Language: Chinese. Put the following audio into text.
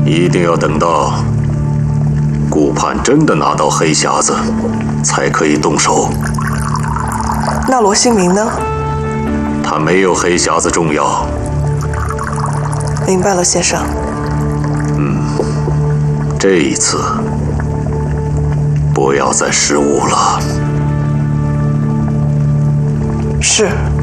一定要等到顾盼真的拿到黑匣子，才可以动手。 那罗新明呢？ 他没有黑匣子重要。 明白了，先生。 这一次不要再失误了。 是。